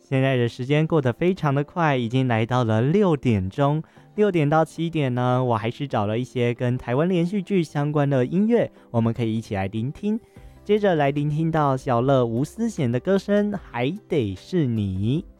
现在的时间过得非常的快，已经来到了6点钟。6点到7点呢，我还是找了一些跟台湾连续剧相关的音乐，我们可以一起来聆听。接着来聆听到小乐吴思贤的歌声《还得是你》。